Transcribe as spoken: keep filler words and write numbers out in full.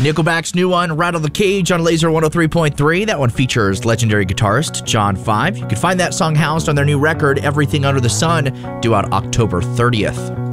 Nickelback's new one, Rattle the Cage, on Laser one oh three point three. That one features legendary guitarist John five. You can find that song housed on their new record, Everything Under the Sun, due out October thirtieth.